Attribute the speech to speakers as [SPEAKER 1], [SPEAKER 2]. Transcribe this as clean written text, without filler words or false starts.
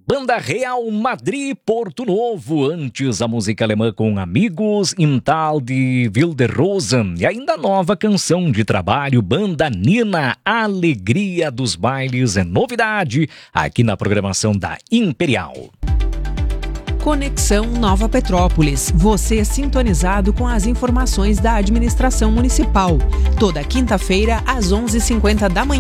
[SPEAKER 1] Banda Real Madrid Porto Novo, antes a música alemã com Amigos im Tal de Wilderosen e ainda a nova canção de trabalho Banda Nina, Alegria dos Bailes é novidade aqui na programação da Imperial.
[SPEAKER 2] Conexão Nova Petrópolis. Você sintonizado com as informações da administração municipal. Toda quinta-feira às 11h50 da manhã.